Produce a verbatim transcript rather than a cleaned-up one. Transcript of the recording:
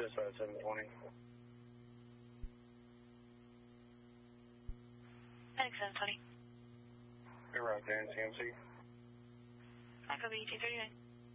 Dispatch seven twenty. Medic seven twenty. You're right there in C M C. I copy two thirty-nine.